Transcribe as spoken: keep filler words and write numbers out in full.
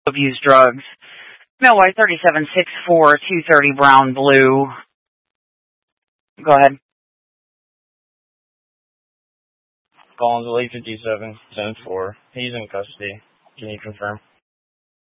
abuse drugs. Millway thirty-seven six four two thirty Brown Blue. Go ahead. Collins, eight fifty-seven ten four. He's in custody. Can you confirm?